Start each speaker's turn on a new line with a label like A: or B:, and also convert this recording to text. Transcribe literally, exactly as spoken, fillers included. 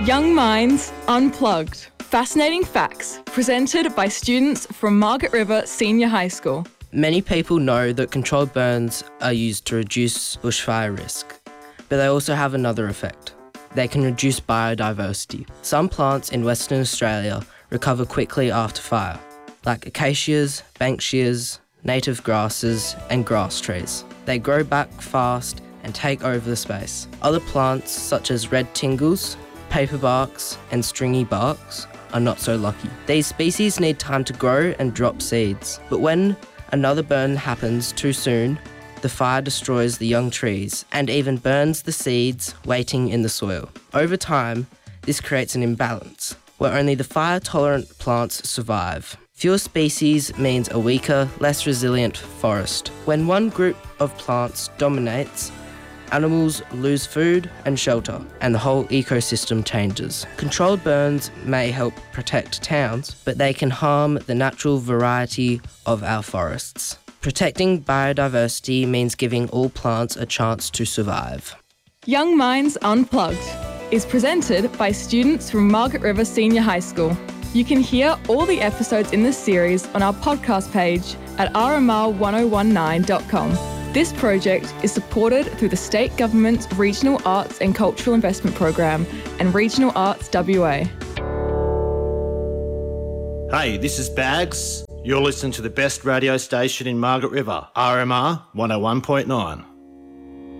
A: Young Minds Unplugged. Fascinating facts presented by students from Margaret River Senior High School.
B: Many people know that controlled burns are used to reduce bushfire risk, but they also have another effect. They can reduce biodiversity. Some plants in Western Australia recover quickly after fire, like acacias, banksias, native grasses and grass trees. They grow back fast and take over the space. Other plants such as red tingles, paperbarks and stringy barks are not so lucky. These species need time to grow and drop seeds, but when another burn happens too soon, the fire destroys the young trees and even burns the seeds waiting in the soil. Over time, this creates an imbalance where only the fire-tolerant plants survive. Fewer species means a weaker, less resilient forest. When one group of plants dominates, animals lose food and shelter, and the whole ecosystem changes. Controlled burns may help protect towns, but they can harm the natural variety of our forests. Protecting biodiversity means giving all plants a chance to survive.
A: Young Minds Unplugged is presented by students from Margaret River Senior High School. You can hear all the episodes in this series on our podcast page at r m r one oh one nine dot com. This project is supported through the State Government's Regional Arts and Cultural Investment Program and Regional Arts W A.
C: Hey, this is Bags. You're listening to the best radio station in Margaret River, R M R one oh one point nine.